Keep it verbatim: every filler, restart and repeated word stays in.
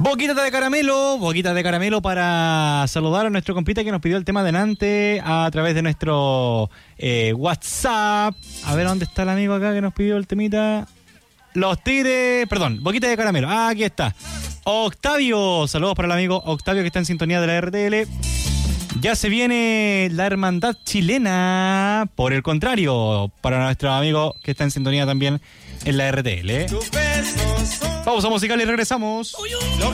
Boquita de caramelo, boquita de caramelo para saludar a nuestro compita que nos pidió el tema delante a través de nuestro eh, WhatsApp. A ver, ¿dónde está el amigo acá que nos pidió el temita? Los Tigres, perdón, boquita de caramelo. Ah, aquí está. Octavio, saludos para el amigo Octavio que está en sintonía de la R T L. Ya se viene la hermandad chilena, por el contrario, para nuestro amigo que está en sintonía también en la R T L. Pausa musical y regresamos. Los